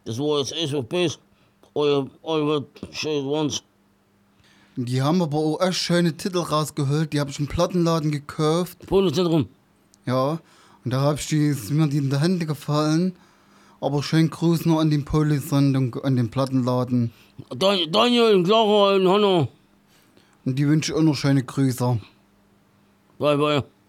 Das war jetzt echt auf Base. Eure Shit Ones. Die haben aber auch echt schöne Titel rausgeholt. Die habe ich im Plattenladen gekauft. Polizentrum. Ja, und da habe ich die, ist mir die in die Hände gefallen. Aber schönen Gruß noch an den Polisendung, an den Plattenladen. Daniel, Clara und Hanna. Und die wünsche ich auch noch schöne Grüße. Bye, bye.